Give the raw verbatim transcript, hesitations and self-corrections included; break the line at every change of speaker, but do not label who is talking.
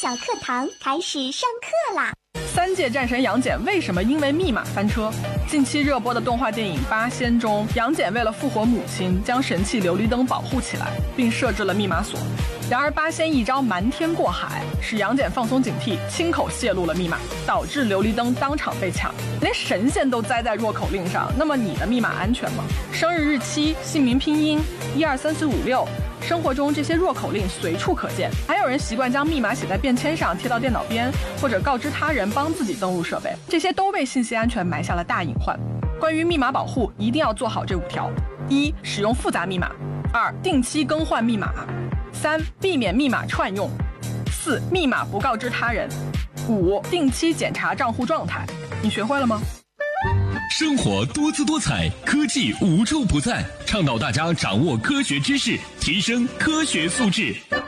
小课堂开始上课啦！
三界战神杨戬为什么因为密码翻车？近期热播的动画电影《八仙》中，杨戬为了复活母亲，将神器琉璃灯保护起来，并设置了密码锁。然而八仙一招瞒天过海，使杨戬放松警惕，亲口泄露了密码，导致琉璃灯当场被抢，连神仙都栽在弱口令上。那么你的密码安全吗？生日日期、姓名拼音、一二三四五六。生活中这些弱口令随处可见，还有人习惯将密码写在便签上贴到电脑边，或者告知他人帮自己登录设备，这些都为信息安全埋下了大隐患。关于密码保护，一定要做好这五条：一、使用复杂密码；二、定期更换密码；三、避免密码串用；四、密码不告知他人；五、定期检查账户状态。你学会了吗？
生活多姿多彩，科技无处不在，倡导大家掌握科学知识，提升科学素质。